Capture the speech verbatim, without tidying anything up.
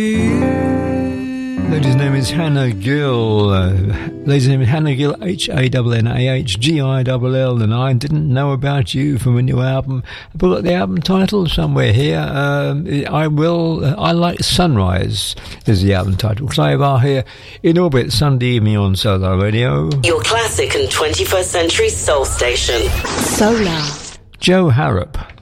Lady's name is Hannah Gill. Uh, lady's name is Hannah Gill, H A N N A H G I L L, and I Didn't Know About You from a new album. I've got the album title somewhere here. Um, I will. Uh, I Like Sunrise is the album title. Clive R here in orbit Sunday evening on Solar Radio. Your classic and twenty-first century soul station. Solar. Joe Harrop.